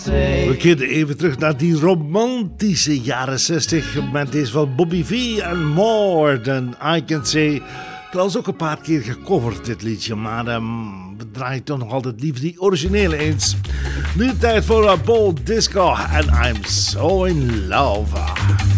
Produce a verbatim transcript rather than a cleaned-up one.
We keren even terug naar die romantische jaren zestig met deze van Bobby V en More Than I Can Say. Trouwens ook een paar keer gecoverd dit liedje, maar um, we draaien toch nog altijd liever die originele eens. Nu tijd voor een bold disco en I'm So In Love.